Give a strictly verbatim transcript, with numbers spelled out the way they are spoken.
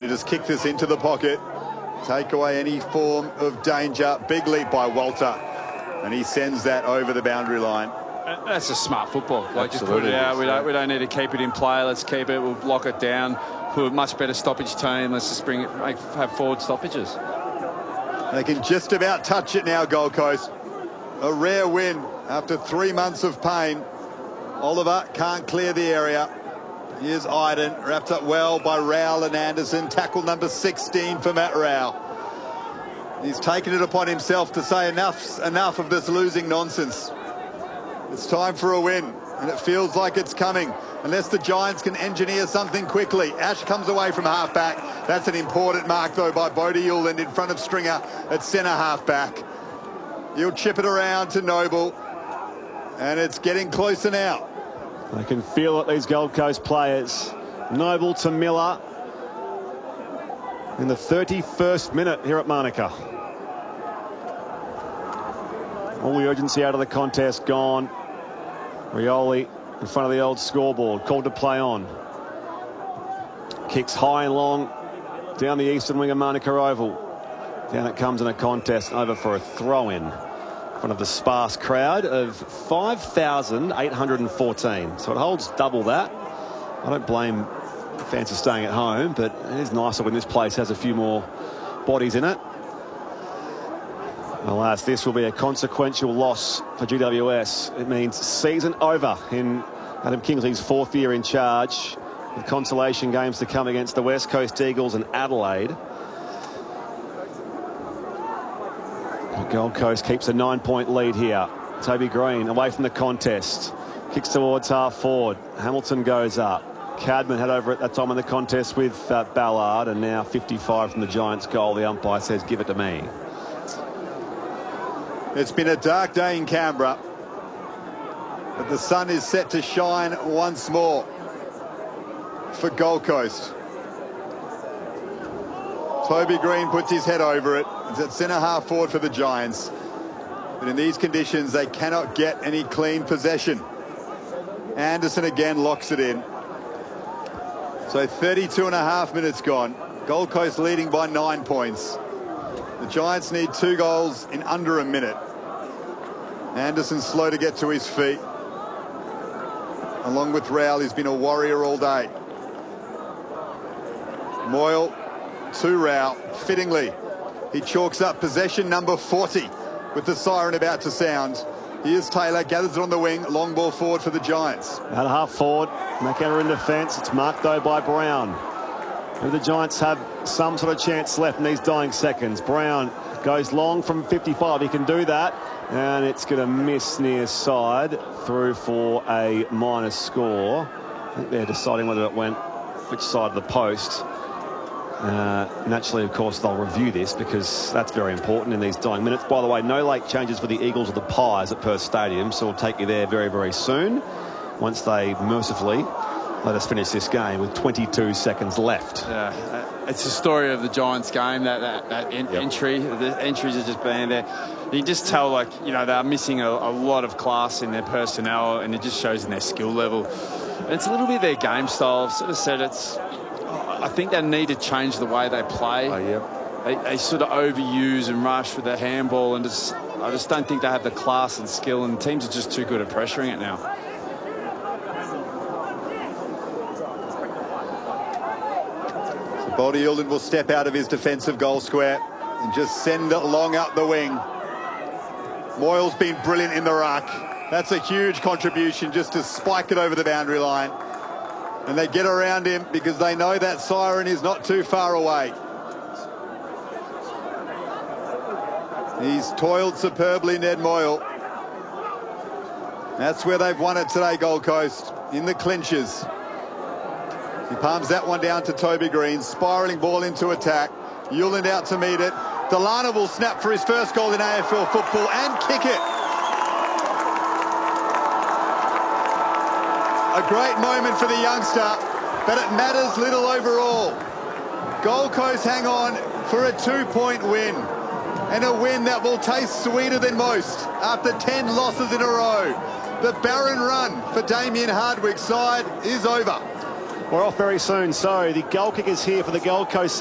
just kick this into the pocket, take away any form of danger. Big leap by Walter, and he sends that over the boundary line. That's a smart football. Like, just put it out. We don't, we don't need to keep it in play. Let's keep it. We'll lock it down. Put a much better stoppage team. Let's just bring it, make, have forward stoppages. They can just about touch it now, Gold Coast. A rare win after three months of pain. Oliver can't clear the area. Here's Iden, wrapped up well by Rowell and Anderson. Tackle number sixteen for Matt Rowell. He's taken it upon himself to say enough's enough of this losing nonsense. It's time for a win, and it feels like it's coming, unless the Giants can engineer something quickly. Ash comes away from halfback. That's an important mark, though, by Bodie Uland in front of Stringer at centre halfback. He'll chip it around to Noble, and it's getting closer now. I can feel it, these Gold Coast players. Noble to Miller in the thirty-first minute here at Manuka. All the urgency out of the contest gone. Rioli in front of the old scoreboard, called to play on. Kicks high and long down the eastern wing of Manuka Oval. Down it comes in a contest, over for a throw-in in front of the sparse crowd of five thousand eight hundred fourteen. So it holds double that. I don't blame fans for staying at home, but it is nicer when this place has a few more bodies in it. Alas, this will be a consequential loss for G W S. It means season over in Adam Kingsley's fourth year in charge, with consolation games to come against the West Coast Eagles and Adelaide. Gold Coast keeps a nine-point lead here. Toby Green away from the contest. Kicks towards half forward. Hamilton goes up. Cadman had over at that time in the contest with uh, Ballard, and now fifty-five from the Giants' goal. The umpire says, give it to me. It's been a dark day in Canberra, but the sun is set to shine once more for Gold Coast. Toby Green puts his head over it. It's at centre half forward for the Giants. But in these conditions, they cannot get any clean possession. Anderson again locks it in. So thirty-two and a half minutes gone. Gold Coast leading by nine points. The Giants need two goals in under a minute. Anderson slow to get to his feet. Along with Rowell, he's been a warrior all day. Moyle to Rowell, fittingly. He chalks up possession number forty with the siren about to sound. Here's Taylor, gathers it on the wing, long ball forward for the Giants. At half forward, McKenna in defence. It's marked though by Brown. Do the Giants have some sort of chance left in these dying seconds? Brown goes long from fifty-five. He can do that. And it's going to miss near side, through for a minus score. I think they're deciding whether it went which side of the post. Uh, naturally, of course, they'll review this because that's very important in these dying minutes. By the way, no late changes for the Eagles or the Pies at Perth Stadium, so we'll take you there very, very soon once they mercifully let us finish this game with twenty-two seconds left. Yeah, it's the story of the Giants game, that, that, that en yep. entry. The entries are just being there. You can just tell, like, you know, they're missing a, a lot of class in their personnel, and it just shows in their skill level. And it's a little bit their game style. I've sort of said it's, I think they need to change the way they play. Oh, yeah. They, they sort of overuse and rush with their handball, and just, I just don't think they have the class and skill, and teams are just too good at pressuring it now. Bodie Uland will step out of his defensive goal square and just send it long up the wing. Moyle's been brilliant in the ruck. That's a huge contribution, just to spike it over the boundary line. And they get around him because they know that siren is not too far away. He's toiled superbly, Ned Moyle. That's where they've won it today, Gold Coast, in the clinches. He palms that one down to Toby Green, spiralling ball into attack. Uland out to meet it. Delano will snap for his first goal in A F L football and kick it. A great moment for the youngster, but it matters little overall. Gold Coast hang on for a two-point win, and a win that will taste sweeter than most after ten losses in a row. The barren run for Damien Hardwick's side is over. We're off very soon, so the goal kick is here for the Gold Coast